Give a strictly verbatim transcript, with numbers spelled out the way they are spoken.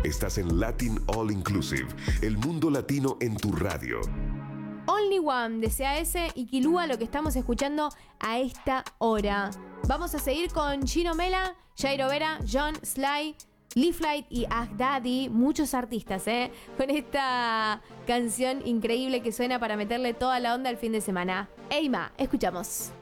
Estás en Latin All Inclusive, el mundo latino en tu radio. Only One de C A S y Kilua, lo que estamos escuchando a esta hora. Vamos a seguir con Gino Mela, Jairo Vera, John Sly, Lee Flight y Agdadi, muchos artistas, ¿eh? Con esta canción increíble que suena para meterle toda la onda al fin de semana. Eima, escuchamos.